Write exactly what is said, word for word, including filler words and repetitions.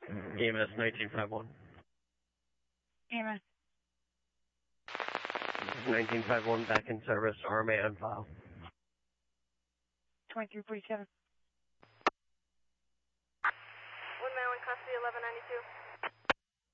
E M S nineteen fifty-one. E M S. nineteen fifty-one back in service, R M A on file. twenty-three forty-seven. One man in custody, eleven ninety-two.